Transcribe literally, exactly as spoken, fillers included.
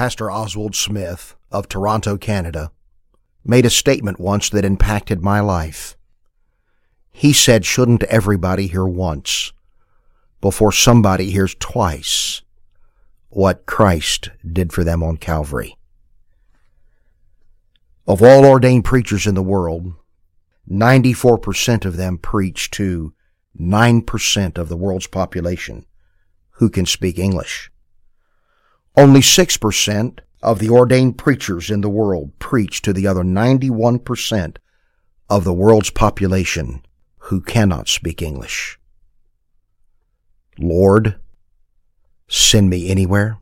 Pastor Oswald Smith of Toronto, Canada, made a statement once that impacted my life. He said, shouldn't everybody hear once before somebody hears twice what Christ did for them on Calvary? Of all ordained preachers in the world, ninety-four percent of them preach to nine percent of the world's population who can speak English. Only six percent of the ordained preachers in the world preach to the other ninety-one percent of the world's population who cannot speak English. Lord, send me anywhere